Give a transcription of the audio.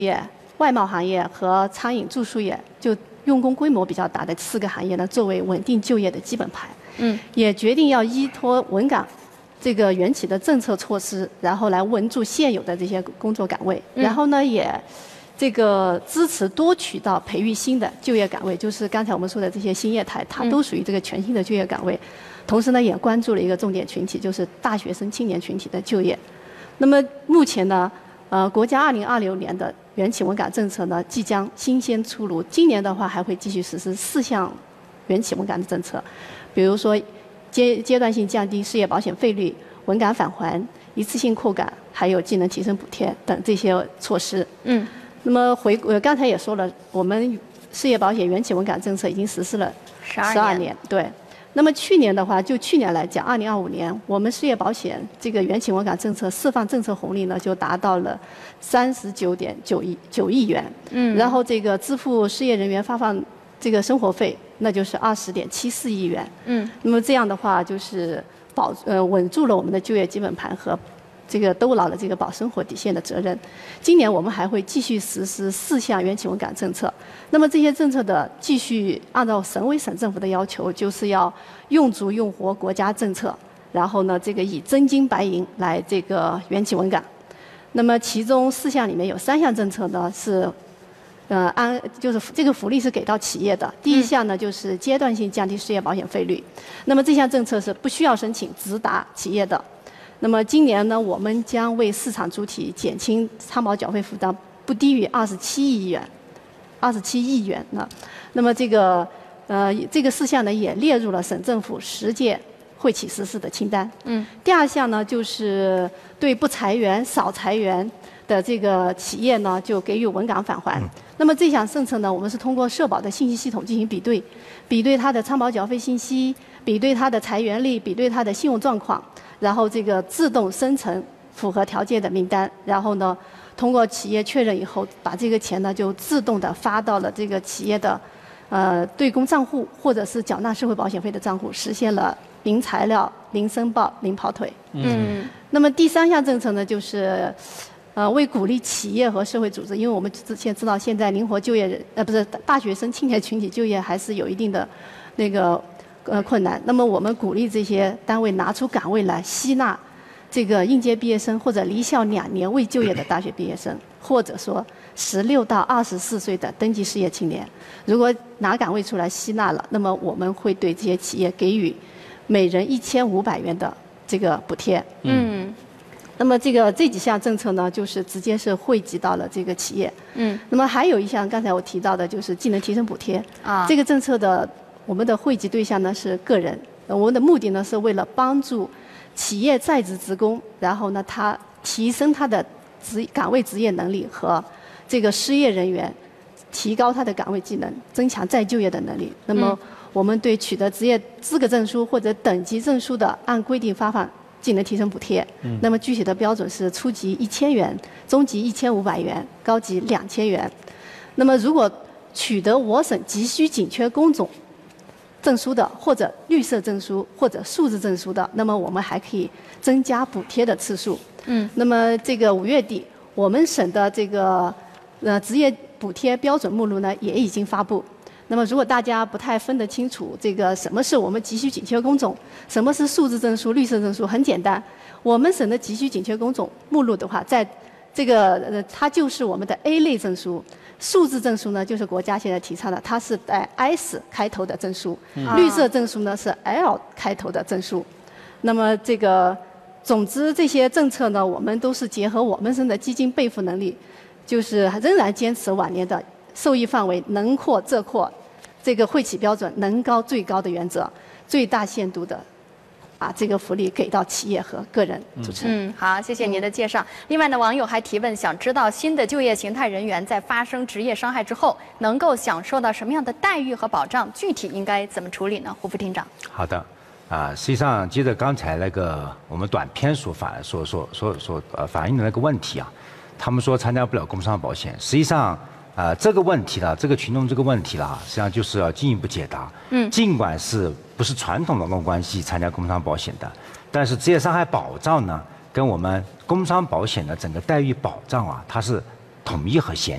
业、外贸行业和餐饮住宿业，就用工规模比较大的4个行业呢，作为稳定就业的基本盘。也决定要依托稳岗这个缘起的政策措施，然后来稳住现有的这些工作岗位，然后呢也这个支持多渠道培育新的就业岗位，就是刚才我们说的这些新业态，它都属于这个全新的就业岗位。同时呢，也关注了一个重点群体，就是大学生青年群体的就业。那么目前呢，国家2026年的缘起稳岗政策呢，即将新鲜出炉。今年的话，还会继续实施4项缘起稳岗的政策，比如说阶段性降低失业保险费率、稳岗返还、一次性扩岗，还有技能提升补贴等这些措施。那么刚才也说了，我们失业保险缘起稳岗政策已经实施了12年。对。那么去年的话，就去年来讲，2025年我们失业保险这个缘起稳岗政策释放政策红利呢，就达到了39.9亿元。然后这个支付失业人员发放这个生活费，那就是20.74亿元。那么这样的话，就是稳住了我们的就业基本盘和这个兜牢了这个保生活底线的责任。今年我们还会继续实施4项缘起稳岗政策。那么这些政策的继续按照省委省政府的要求，就是要用足用活国家政策，然后呢，这个以真金白银来这个缘起稳岗。那么其中4项里面有3项政策呢是，就是这个福利是给到企业的。第一项呢就是阶段性降低失业保险费率，那么这项政策是不需要申请，直达企业的。那么今年呢，我们将为市场主体减轻参保缴费负担，不低于27亿元呢。那么这个4项呢也列入了省政府10届会企实施的清单。第2项呢就是对不裁员、少裁员的这个企业呢，就给予稳岗返还。那么这项政策呢，我们是通过社保的信息系统进行比对它的参保缴费信息，比对它的裁员率，比对它的信用状况。然后这个自动生成符合条件的名单，然后呢，通过企业确认以后，把这个钱呢就自动的发到了这个企业的对公账户或者是缴纳社会保险费的账户，实现了零材料、零申报、零跑腿。那么第3项政策呢，就是为鼓励企业和社会组织，因为我们之前知道现在灵活就业大学生青年群体就业还是有一定的那个困难。那么我们鼓励这些单位拿出岗位来吸纳这个应届毕业生或者离校2年未就业的大学毕业生，或者说16到24岁的登记失业青年。如果拿岗位出来吸纳了，那么我们会对这些企业给予每人1500元的这个补贴。那么这几项政策呢，就是直接是惠及到了这个企业。那么还有一项刚才我提到的，就是技能提升补贴。这个政策的我们的惠及对象呢是个人，我们的目的呢是为了帮助企业在职职工，然后呢他提升他的岗位职业能力和这个失业人员提高他的岗位技能，增强再就业的能力。那么我们对取得职业资格证书或者等级证书的，按规定发放技能提升补贴。那么具体的标准是初级1000元，中级1500元，高级2000元。那么如果取得我省急需紧缺工种证书的，或者绿色证书或者数字证书的，那么我们还可以增加补贴的次数。那么这个5月底，我们省的这个职业补贴标准目录呢也已经发布。那么如果大家不太分得清楚这个什么是我们急需紧缺工种，什么是数字证书、绿色证书，很简单，我们省的急需紧缺工种目录的话，在这个它就是我们的 A 类证书。数字证书呢，就是国家现在提倡的，它是带 S 开头的证书。绿色证书呢是 L 开头的证书。那么这个，总之这些政策呢，我们都是结合我们省的基金备付能力，就是仍然坚持晚年的受益范围能扩则扩，这个惠企标准能高最高的原则，最大限度的把这个福利给到企业和个人。主持人， 好，谢谢您的介绍。另外呢，网友还提问，想知道新的就业形态人员在发生职业伤害之后，能够享受到什么样的待遇和保障？具体应该怎么处理呢？胡副厅长。 好的，实际上接着刚才那个我们短片所反映的那个问题啊，他们说参加不了工伤保险，实际上。这个问题呢，这个群众这个问题了，实际上就是要进一步解答。尽管是不是传统劳动关系参加工伤保险的，但是职业伤害保障呢，跟我们工伤保险的整个待遇保障啊，它是统一和衔接。